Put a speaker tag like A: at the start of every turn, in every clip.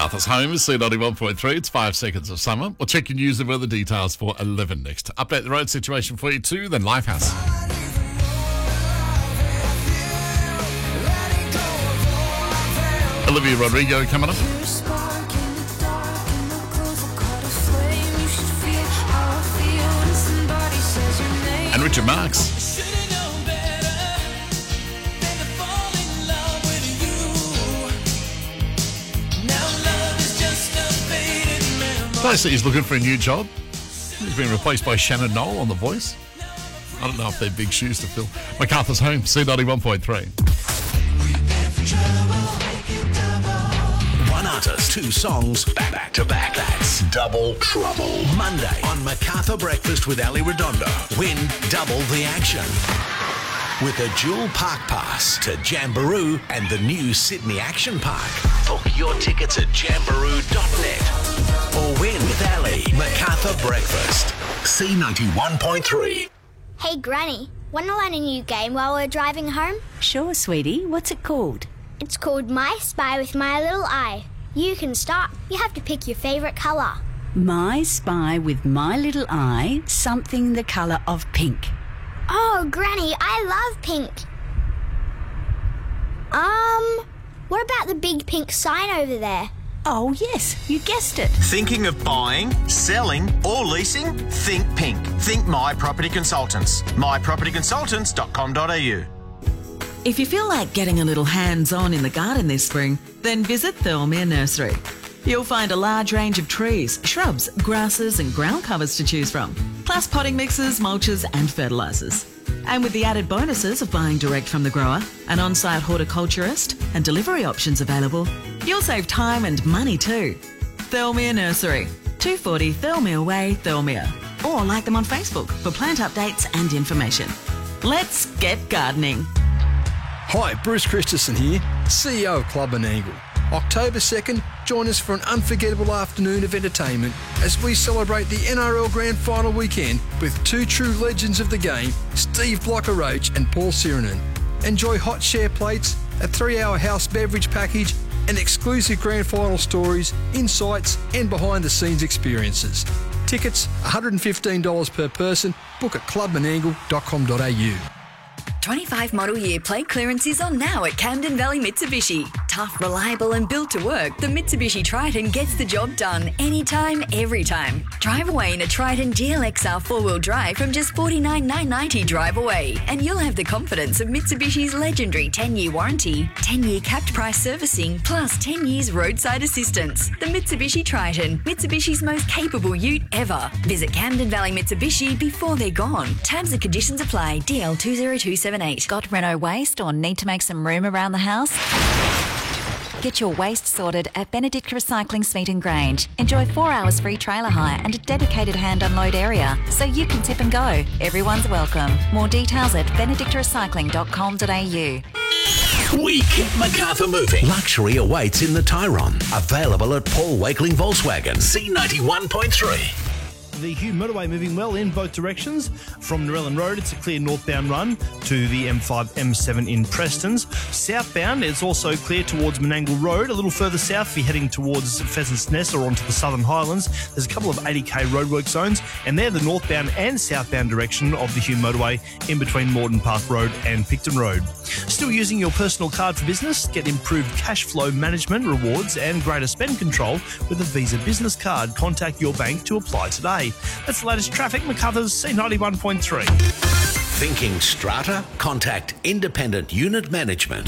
A: Macarthur's home is C91.3. It's 5 seconds of summer. We'll check your news and weather details for 11 next. Update the road situation for you too, then Lifehouse. Olivia Rodrigo coming up. And Richard Marx. Basically, he's looking for a new job. He's been replaced by Shannon Knoll on The Voice. I don't know if they're big shoes to fill. Macarthur's home, C91.3.
B: One artist, two songs, back to back. That's Double Trouble. Monday on Macarthur Breakfast with Ali Redondo. Win double the action. With a dual park pass to Jamboree and the new Sydney Action Park. Book your tickets at jamboree.net. Or win with Ali. Macarthur Breakfast. C91.3.
C: Hey Granny, want to learn a new game while we're driving home?
D: Sure, sweetie. What's it called?
C: It's called My Spy with My Little Eye. You can start. You have to pick your favourite colour.
D: My Spy with My Little Eye, something the colour of pink.
C: Oh, Granny, I love pink. What about the big pink sign over there?
D: Oh, yes, you guessed it.
E: Thinking of buying, selling or leasing? Think pink. Think My Property Consultants. mypropertyconsultants.com.au.
F: If you feel like getting a little hands-on in the garden this spring, then visit Thirlmere Nursery. You'll find a large range of trees, shrubs, grasses and ground covers to choose from, plus potting mixes, mulches and fertilisers. And with the added bonuses of buying direct from the grower, an on-site horticulturist and delivery options available, you'll save time and money too. Thirlmere Nursery, 240 Thirlmere Way, Thirlmere. Or like them on Facebook for plant updates and information. Let's get gardening.
G: Hi, Bruce Christensen here, CEO of Club and Angle. October 2nd, join us for an unforgettable afternoon of entertainment as we celebrate the NRL Grand Final weekend with two true legends of the game, Steve Blocker-Roach and Paul Sirenen. Enjoy hot share plates, a 3-hour house beverage package, and exclusive Grand Final stories, insights, and behind-the-scenes experiences. Tickets, $115 per person. Book at clubandangle.com.au.
H: 25 model year plate clearance is on now at Camden Valley Mitsubishi. Tough, reliable and built to work, the Mitsubishi Triton gets the job done anytime, every time. Drive away in a Triton GLXR 4-wheel drive from just $49,990 drive away, and you'll have the confidence of Mitsubishi's legendary 10-year warranty, 10-year capped price servicing, plus 10 years roadside assistance. The Mitsubishi Triton, Mitsubishi's most capable ute ever. Visit Camden Valley Mitsubishi before they're gone. Terms and conditions apply. DL 20278.
I: Got Renault waste or need to make some room around the house? Get your waste sorted at Benedict Recycling Smeaton Grange. Enjoy 4 hours free trailer hire and a dedicated hand unload area so you can tip and go. Everyone's welcome. More details at benedictrecycling.com.au.
B: We keep Macarthur moving. Luxury awaits in the Tyrone. Available at Paul Wakeling Volkswagen. C91.3.
J: The Hugh Motorway moving well in both directions. From Narellan Road, it's a clear northbound run to the M5, M7 in Prestons. Southbound, it's also clear towards Menangle Road. A little further south, if you're heading towards Pheasants Nest or onto the Southern Highlands, there's a couple of 80k roadwork zones, and they're the northbound and southbound direction of the Hugh Motorway in between Morden Park Road and Picton Road. Still using your personal card for business? Get improved cash flow management, rewards and greater spend control with a Visa Business Card. Contact your bank to apply today. That's the latest traffic. Macarthur's C91.3.
B: Thinking strata? Contact Independent Unit Management.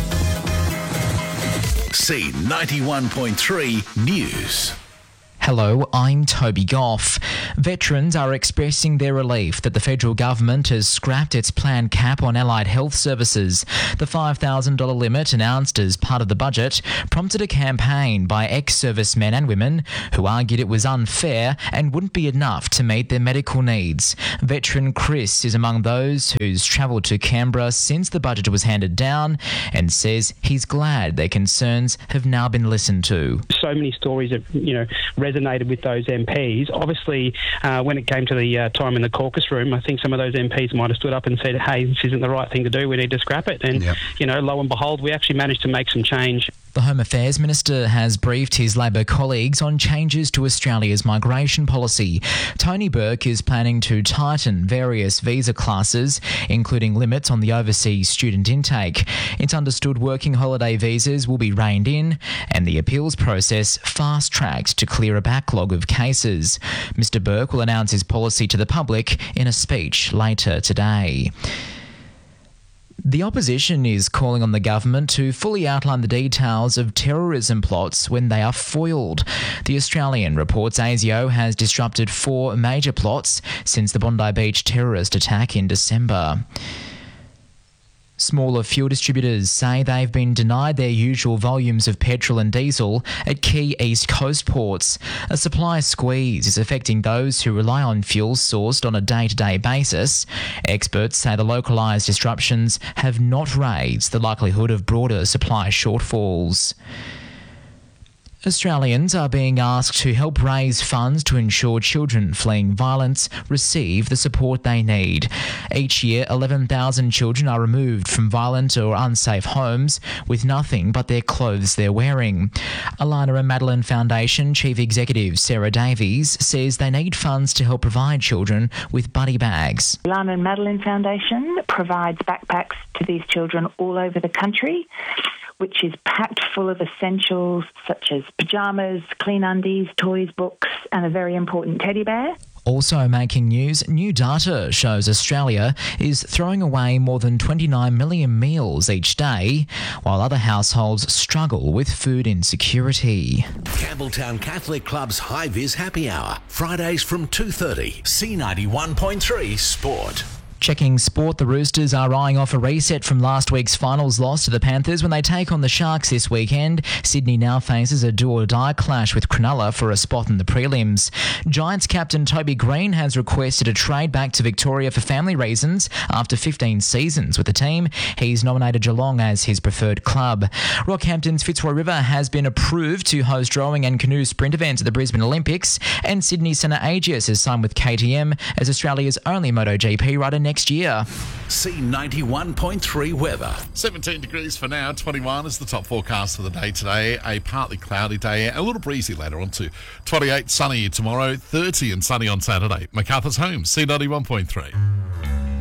B: C91.3 News.
K: Hello, I'm Toby Goff. Veterans are expressing their relief that the federal government has scrapped its planned cap on allied health services. The $5,000 limit announced as part of the budget prompted a campaign by ex-servicemen and women who argued it was unfair and wouldn't be enough to meet their medical needs. Veteran Chris is among those who's travelled to Canberra since the budget was handed down and says he's glad their concerns have now been listened to.
L: So many stories have, resonated with those MPs. Obviously, when it came to the time in the caucus room, I think some of those MPs might have stood up and said, hey, this isn't the right thing to do, we need to scrap it. And, lo and behold, we actually managed to make some change.
K: The Home Affairs Minister has briefed his Labor colleagues on changes to Australia's migration policy. Tony Burke is planning to tighten various visa classes, including limits on the overseas student intake. It's understood working holiday visas will be reined in and the appeals process fast-tracked to clear a backlog of cases. Mr Burke will announce his policy to the public in a speech later today. The opposition is calling on the government to fully outline the details of terrorism plots when they are foiled. The Australian reports ASIO has disrupted 4 major plots since the Bondi Beach terrorist attack in December. Smaller fuel distributors say they've been denied their usual volumes of petrol and diesel at key East Coast ports. A supply squeeze is affecting those who rely on fuel sourced on a day-to-day basis. Experts say the localised disruptions have not raised the likelihood of broader supply shortfalls. Australians are being asked to help raise funds to ensure children fleeing violence receive the support they need. Each year, 11,000 children are removed from violent or unsafe homes with nothing but their clothes they're wearing. Alana and Madeline Foundation Chief Executive Sarah Davies says they need funds to help provide children with buddy bags.
M: Alana and Madeline Foundation provides backpacks to these children all over the country, which is packed full of essentials such as pyjamas, clean undies, toys, books, and a very important teddy bear.
K: Also making news, new data shows Australia is throwing away more than 29 million meals each day, while other households struggle with food insecurity.
B: Campbelltown Catholic Club's High Vis Happy Hour, Fridays from 2:30. C91.3 Sport.
K: Checking sport, the Roosters are eyeing off a reset from last week's finals loss to the Panthers when they take on the Sharks this weekend. Sydney now faces a do-or-die clash with Cronulla for a spot in the prelims. Giants captain Toby Green has requested a trade back to Victoria for family reasons after 15 seasons with the team. He's nominated Geelong as his preferred club. Rockhampton's Fitzroy River has been approved to host rowing and canoe sprint events at the Brisbane Olympics, and Sydney Senna Agius has signed with KTM as Australia's only MotoGP rider next year.
B: C91.3 weather.
A: 17 degrees for now, 21 is the top forecast for the day today. A partly cloudy day, a little breezy later on too. 28 sunny tomorrow, 30 and sunny on Saturday. MacArthur's Home, C91.3.